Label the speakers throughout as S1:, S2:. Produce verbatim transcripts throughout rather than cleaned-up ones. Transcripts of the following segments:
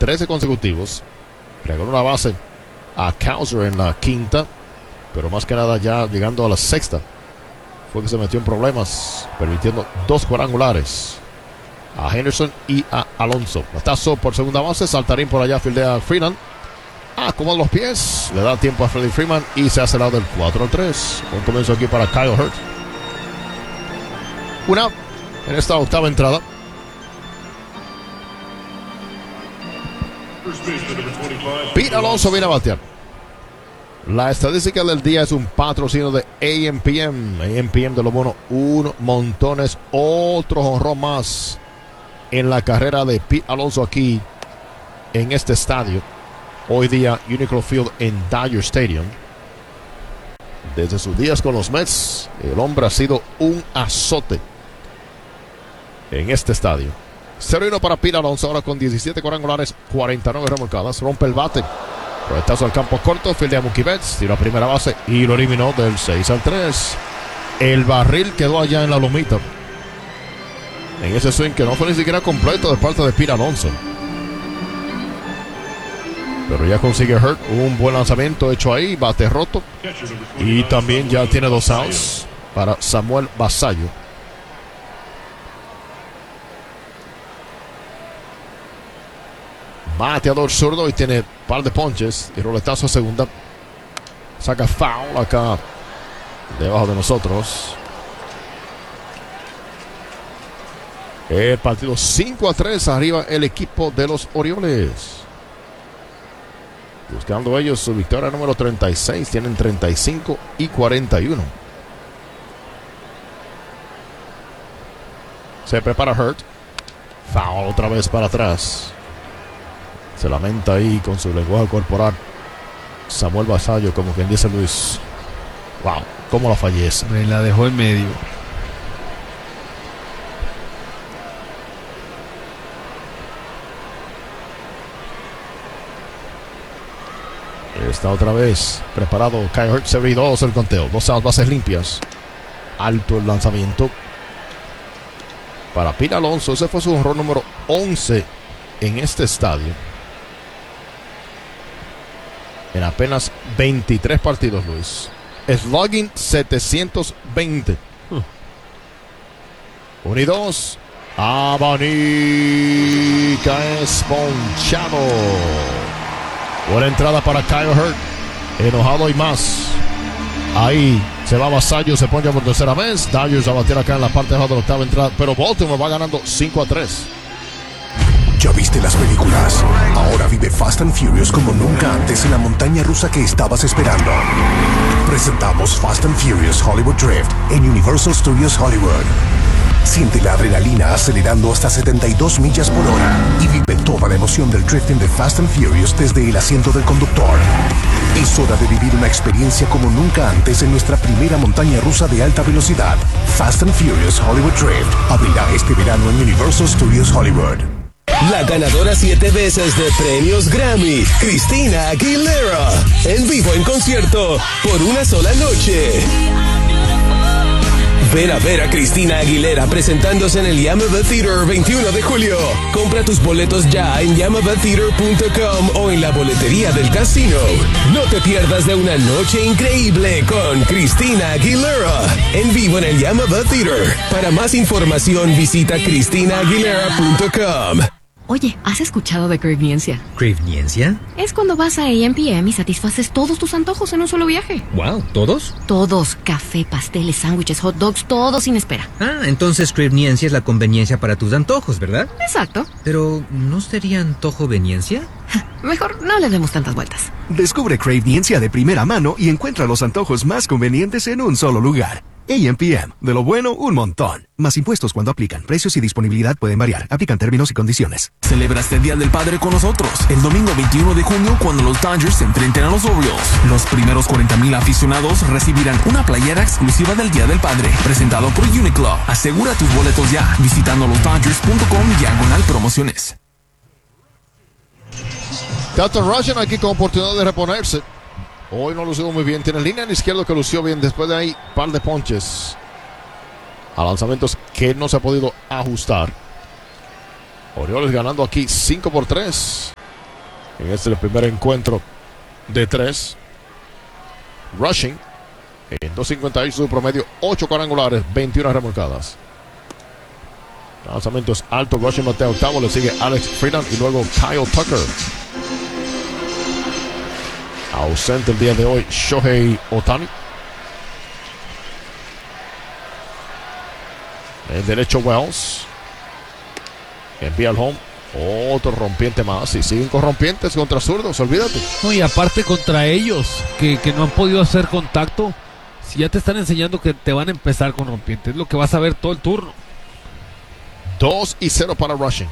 S1: trece consecutivos. Regaló una base a Cowser en la quinta, pero más que nada ya llegando a la sexta fue que se metió en problemas, permitiendo dos cuadrangulares a Henderson y a Alonso. Batazo por segunda base, saltarín por allá, fildea a Freeman. Acomoda los pies, le da tiempo a Freddie Freeman y se hace el lado del cuatro al tres. Un comienzo aquí para Kyle Hurt. Una en esta octava entrada. Pete Alonso viene a batear. La estadística del día es un patrocinio de A M P M. A M P M de lo bueno, un montones. Otro jonrón más en la carrera de Pete Alonso aquí en este estadio. Hoy día Unicron Field en Dodger Stadium. Desde sus días con los Mets, el hombre ha sido un azote en este estadio. cero uno para Pete Alonso, ahora con diecisiete cuadrangulares, cuarenta y nueve remolcadas. Rompe el bate. Proyectazo al campo corto, fildea Mookie Betts, tiró a primera base y lo eliminó del seis al tres. El barril quedó allá en la lomita. En ese swing que no fue ni siquiera completo de parte de Pete Alonso. Pero ya consigue Hurt un buen lanzamiento hecho ahí, bate roto. Y también ya tiene dos outs para Samuel Basallo. Bateador zurdo y tiene par de ponches y roletazo a segunda. Saca foul acá debajo de nosotros. El partido cinco a tres arriba el equipo de los Orioles. Buscando ellos su victoria número treinta y seis. Tienen treinta y cinco y cuarenta y uno. Se prepara Hurt. Foul otra vez para atrás. Se lamenta ahí con su lenguaje corporal Samuel Basallo, como quien dice Luis. Wow, cómo la fallece.
S2: Me la dejó en medio.
S1: Está otra vez preparado Kyle Hurt. Se abrió dos el conteo. Dos outs, bases limpias. Alto el lanzamiento para Pete Alonso. Ese fue su honrón número once en este estadio en apenas veintitrés partidos, Luis. Slugging setecientos veinte. huh. uno y dos. Abanica es ponchado. Buena entrada para Kyle Hurt. Enojado y más. Ahí se va Basallo, se pone por tercera vez. Dodgers a batir acá en la parte baja de la octava entrada. Pero Baltimore va ganando cinco a tres.
S3: ¿Ya viste las películas? Ahora vive Fast and Furious como nunca antes en la montaña rusa que estabas esperando. Presentamos Fast and Furious Hollywood Drift en Universal Studios Hollywood. Siente la adrenalina acelerando hasta setenta y dos millas por hora y vive toda la emoción del drifting de Fast and Furious desde el asiento del conductor. Es hora de vivir una experiencia como nunca antes en nuestra primera montaña rusa de alta velocidad. Fast and Furious Hollywood Drift abrirá este verano en Universal Studios Hollywood.
S4: La ganadora siete veces de premios Grammy, Christina Aguilera, en vivo en concierto por una sola noche. Ven a ver a Christina Aguilera presentándose en el Yamava Theater veintiuno de julio. Compra tus boletos ya en yamava theater punto com o en la boletería del casino. No te pierdas de una noche increíble con Christina Aguilera en vivo en el Yamava Theater. Para más información visita christina aguilera punto com.
S5: Oye, ¿has escuchado de Cravniencia?
S6: ¿Cravniencia?
S5: Es cuando vas a A M P M y satisfaces todos tus antojos en un solo viaje.
S6: Wow, ¿todos?
S5: Todos. Café, pasteles, sándwiches, hot dogs, todo sin espera.
S6: Ah, entonces Cravniencia es la conveniencia para tus antojos, ¿verdad?
S5: Exacto.
S6: Pero, ¿no sería antojoveniencia?
S5: Mejor no le demos tantas vueltas.
S3: Descubre Cravniencia de primera mano y encuentra los antojos más convenientes en un solo lugar. A M P M. De lo bueno, un montón. Más impuestos cuando aplican. Precios y disponibilidad pueden variar. Aplican términos y condiciones.
S7: Celebra este Día del Padre con nosotros. El domingo veintiuno de junio, cuando los Dodgers se enfrenten a los Orioles. Los primeros cuarenta mil aficionados recibirán una playera exclusiva del Día del Padre. Presentado por Uniqlo. Asegura tus boletos ya. Visitando los dodgers punto com diagonal promociones.
S1: Dalton Rushing aquí con oportunidad de reponerse. Hoy no lució muy bien. Tiene línea en izquierdo que lució bien. Después de ahí, par de ponches a lanzamientos que no se ha podido ajustar. Orioles ganando aquí cinco por tres. En este el primer encuentro de tres. Rushing. En dos cincuenta y ocho su promedio, ocho cuadrangulares, veintiuna remolcadas. Lanzamiento es alto. Rushing batea octavo. Le sigue Alex Freeland y luego Kyle Tucker. Ausente el día de hoy Shohei Ohtani. El derecho Wells. Envía al home. Otro rompiente más. Y siguen con rompientes contra zurdos. Olvídate.
S2: No, y aparte contra ellos, que, que no han podido hacer contacto. Si ya te están enseñando que te van a empezar con rompientes, es lo que vas a ver todo el turno.
S1: dos y cero para Rushing.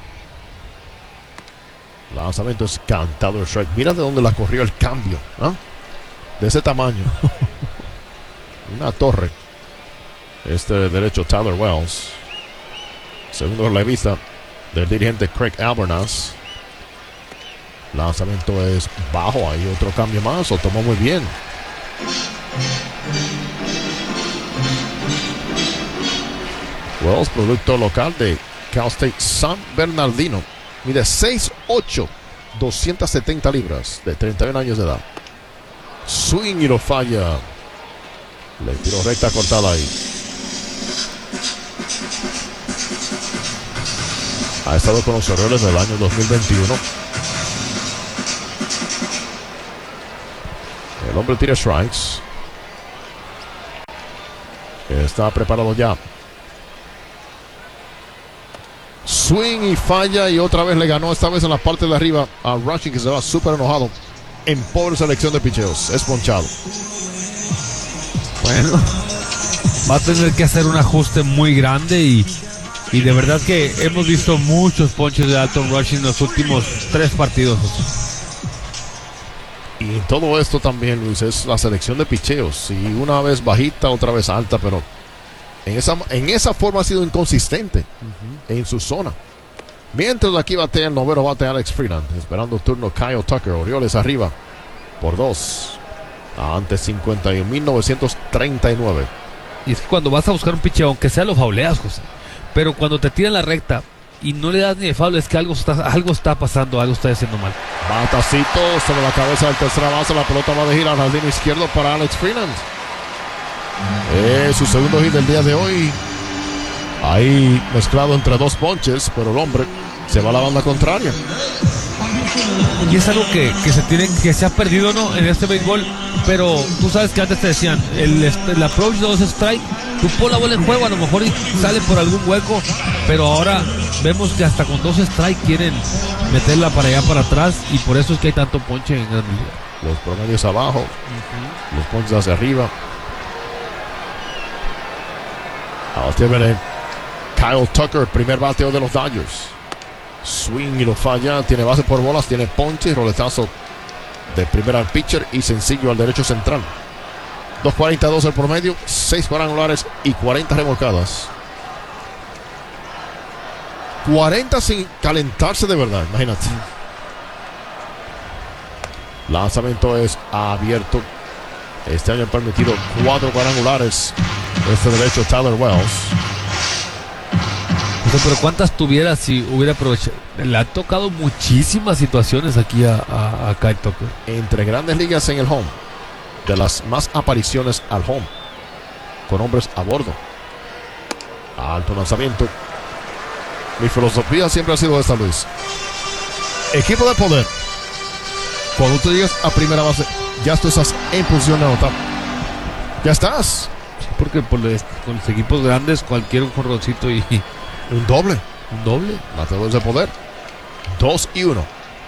S1: Lanzamiento es cantado el strike. Mira de dónde la corrió el cambio, ¿eh? De ese tamaño. Una torre. Este derecho Tyler Wells. Segundo relevista del dirigente Craig Albernas. Lanzamiento es bajo. Hay otro cambio más. Lo tomó muy bien. Wells, producto local de Cal State San Bernardino. Mide seis ocho, doscientas setenta libras, de treinta y un años de edad. Swing y lo falla. Le tiró recta cortada ahí. Ha estado con los Orioles del año dos mil veintiuno. El hombre tira strikes. Está preparado ya. Swing y falla y otra vez le ganó, esta vez en la parte de arriba a Rushing, que se va súper enojado. En pobre selección de picheos. Es ponchado.
S2: Bueno, va a tener que hacer un ajuste muy grande y, y de verdad que hemos visto muchos ponches de Dalton Rushing en los últimos tres partidos.
S1: Y en todo esto también, Luis, es la selección de picheos. Y una vez bajita, otra vez alta, pero en esa, en esa forma ha sido inconsistente uh-huh. en su zona. Mientras aquí batea el noveno bate Alex Freeland, esperando turno Kyle Tucker. Orioles arriba por dos ante cincuenta y un mil novecientos treinta y nueve.
S2: Y es que cuando vas a buscar un picheo, aunque sea lo fauleas, José, pero cuando te tiran la recta y no le das ni de foul, es que algo está, algo está pasando, algo está haciendo mal.
S1: Batacito sobre la cabeza del tercera base. La pelota va de gira al jardín izquierdo para Alex Freeland. Es su segundo hit del día de hoy. Ahí mezclado entre dos ponches, pero el hombre se va a la banda contraria.
S2: Y es algo que, que se tiene, que se ha perdido, ¿no?, en este béisbol. Pero tú sabes que antes te decían, el, el approach de dos strike, tú pon la bola en juego, a lo mejor y sale por algún hueco. Pero ahora vemos que hasta con dos strike quieren meterla para allá, para atrás. Y por eso es que hay tanto ponche en Gran Liga.
S1: Los promedios abajo, uh-huh. los ponches hacia arriba. Ahora veré. Kyle Tucker, primer bateo de los Dodgers. Swing y lo falla. Tiene base por bolas, tiene ponche, roletazo de primera al pitcher y sencillo al derecho central. dos cuarenta y dos el promedio, seis cuadrangulares y cuarenta remolcadas. cuarenta sin calentarse de verdad, imagínate. Lanzamiento es abierto. Este año han permitido cuatro cuadrangulares. Este derecho Tyler Wells.
S2: Pero cuántas tuviera si hubiera aprovechado. Le han tocado muchísimas situaciones aquí a, a, a Kyle Tucker.
S1: Entre grandes ligas en el home, de las más apariciones al home, con hombres a bordo. Alto lanzamiento. Mi filosofía siempre ha sido esta, Luis. Equipo de poder. Cuando tú llegas a primera base, ya tú estás en posición de anotar. Ya estás.
S2: Porque por les, con los equipos grandes, cualquier jorroncito y
S1: un doble.
S2: Un doble.
S1: Bateadores de poder. dos y uno.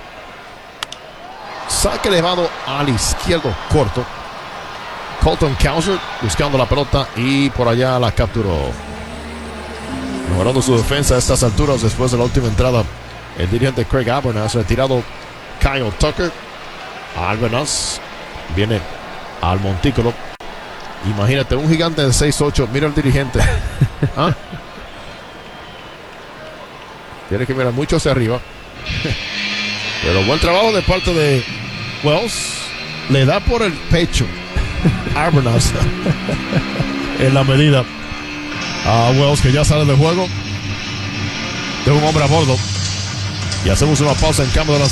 S1: Saque elevado al izquierdo corto. Colton Cowser buscando la pelota y por allá la capturó. Mejorando su defensa a estas alturas después de la última entrada. El dirigente Craig Albernas, retirado Kyle Tucker. Albernas viene al montículo. Imagínate, un gigante de seis ocho. Mira el dirigente. ¿Ah? Tiene que mirar mucho hacia arriba. Pero buen trabajo de parte de Wells. Le da por el pecho Albernas en la medida a Wells, que ya sale de juego. De un hombre a bordo. Y hacemos una pausa en cambio de la